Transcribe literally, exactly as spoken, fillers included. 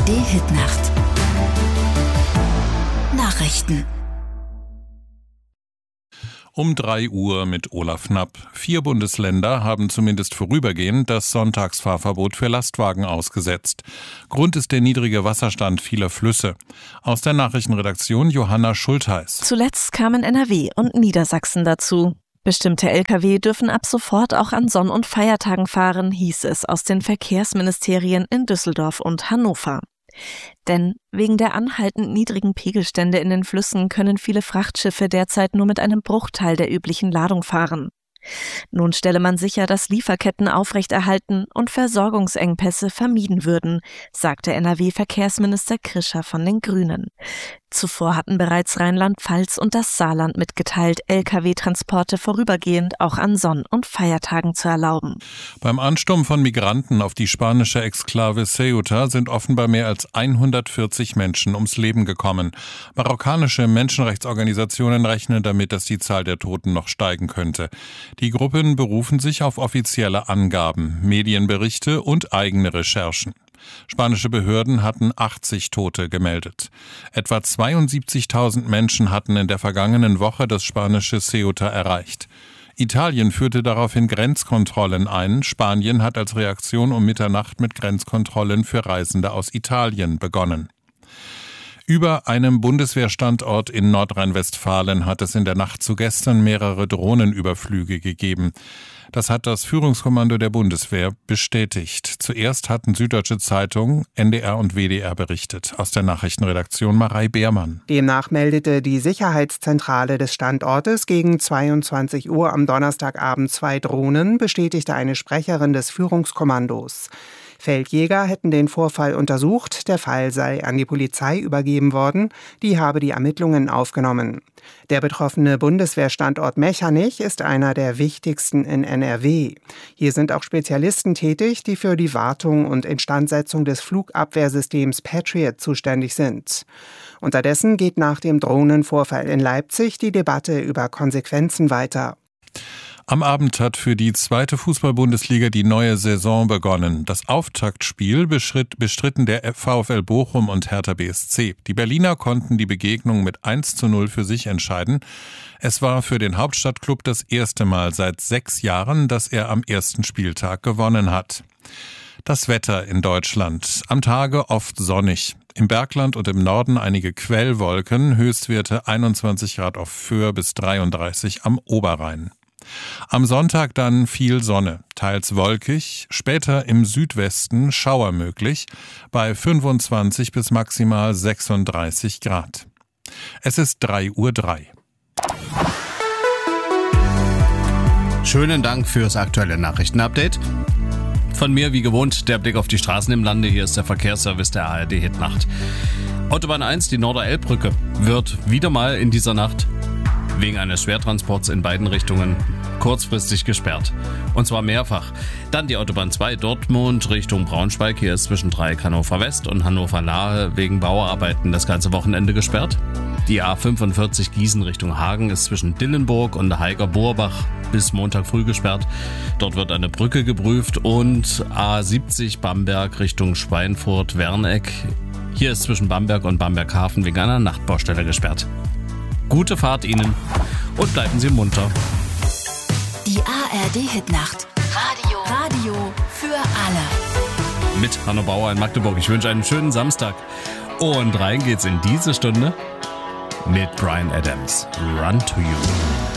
D-Hit-Nacht. Nachrichten. Um drei Uhr mit Olaf Knapp. Vier Bundesländer haben zumindest vorübergehend das Sonntagsfahrverbot für Lastwagen ausgesetzt. Grund ist der niedrige Wasserstand vieler Flüsse. Aus der Nachrichtenredaktion Johanna Schultheiß. Zuletzt kamen N R W und Niedersachsen dazu. Bestimmte L K W dürfen ab sofort auch an Sonn- und Feiertagen fahren, hieß es aus den Verkehrsministerien in Düsseldorf und Hannover. Denn wegen der anhaltend niedrigen Pegelstände in den Flüssen können viele Frachtschiffe derzeit nur mit einem Bruchteil der üblichen Ladung fahren. Nun stelle man sicher, dass Lieferketten aufrechterhalten und Versorgungsengpässe vermieden würden, sagte N R W-Verkehrsminister Krischer von den Grünen. Zuvor hatten bereits Rheinland-Pfalz und das Saarland mitgeteilt, L K W-Transporte vorübergehend auch an Sonn- und Feiertagen zu erlauben. Beim Ansturm von Migranten auf die spanische Exklave Ceuta sind offenbar mehr als hundertvierzig Menschen ums Leben gekommen. Marokkanische Menschenrechtsorganisationen rechnen damit, dass die Zahl der Toten noch steigen könnte. Die Gruppen berufen sich auf offizielle Angaben, Medienberichte und eigene Recherchen. Spanische Behörden hatten achtzig Tote gemeldet. Etwa zweiundsiebzigtausend Menschen hatten in der vergangenen Woche das spanische Ceuta erreicht. Italien führte daraufhin Grenzkontrollen ein. Spanien hat als Reaktion um Mitternacht mit Grenzkontrollen für Reisende aus Italien begonnen. Über einem Bundeswehrstandort in Nordrhein-Westfalen hat es in der Nacht zu gestern mehrere Drohnenüberflüge gegeben. Das hat das Führungskommando der Bundeswehr bestätigt. Zuerst hatten Süddeutsche Zeitung, N D R und W D R berichtet. Aus der Nachrichtenredaktion Marei Beermann. Demnach meldete die Sicherheitszentrale des Standortes gegen zweiundzwanzig Uhr am Donnerstagabend zwei Drohnen, bestätigte eine Sprecherin des Führungskommandos. Feldjäger hätten den Vorfall untersucht, der Fall sei an die Polizei übergeben worden, die habe die Ermittlungen aufgenommen. Der betroffene Bundeswehrstandort Mechernich ist einer der wichtigsten in N R W. Hier sind auch Spezialisten tätig, die für die Wartung und Instandsetzung des Flugabwehrsystems Patriot zuständig sind. Unterdessen geht nach dem Drohnenvorfall in Leipzig die Debatte über Konsequenzen weiter. Am Abend hat für die zweite Fußball-Bundesliga die neue Saison begonnen. Das Auftaktspiel bestritt, bestritten der VfL Bochum und Hertha B S C. Die Berliner konnten die Begegnung mit eins zu null für sich entscheiden. Es war für den Hauptstadtklub das erste Mal seit sechs Jahren, dass er am ersten Spieltag gewonnen hat. Das Wetter in Deutschland. Am Tage oft sonnig. Im Bergland und im Norden einige Quellwolken. Höchstwerte einundzwanzig Grad auf Föhr bis dreiunddreißig am Oberrhein. Am Sonntag dann viel Sonne, teils wolkig, später im Südwesten Schauer möglich, bei fünfundzwanzig bis maximal sechsunddreißig Grad. Es ist drei Uhr drei. Schönen Dank fürs aktuelle Nachrichtenupdate. Von mir wie gewohnt der Blick auf die Straßen im Lande. Hier ist der Verkehrsservice der A R D-Hit-Nacht. Autobahn eins, die Norderelbbrücke, wird wieder mal in dieser Nacht wegen eines Schwertransports in beiden Richtungen kurzfristig gesperrt. Und zwar mehrfach. Dann die Autobahn zwei Dortmund Richtung Braunschweig. Hier ist zwischen Dreieck Hannover West und Hannover Nahe wegen Bauarbeiten das ganze Wochenende gesperrt. Die A fünfundvierzig Gießen Richtung Hagen ist zwischen Dillenburg und Heiger-Bohrbach bis Montag früh gesperrt. Dort wird eine Brücke geprüft. Und A siebzig Bamberg Richtung Schweinfurt-Werneck. Hier ist zwischen Bamberg und Bamberg-Hafen wegen einer Nachtbaustelle gesperrt. Gute Fahrt Ihnen und bleiben Sie munter. Die A R D-Hit-Nacht. Radio. Radio für alle. Mit Hanno Bauer in Magdeburg. Ich wünsche einen schönen Samstag. Und rein geht's in diese Stunde mit Bryan Adams. Run to You.